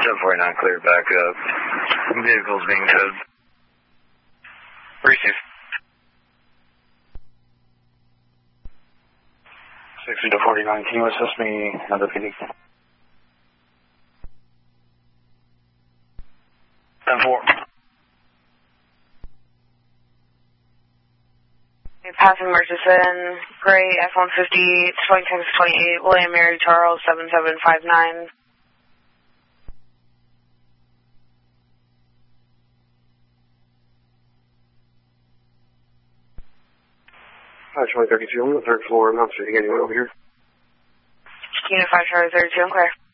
749 clear back up. Vehicles being towed. Receive. 60 to 49, can you assist me on the PD? 10-4. Passing Murchison, Gray, F-150, 20-28, William Mary Charles, 7759. Hi, 2032, I'm on the third floor. I'm not seeing anyone over here. Unit 5 Charlie 32, I'm clear.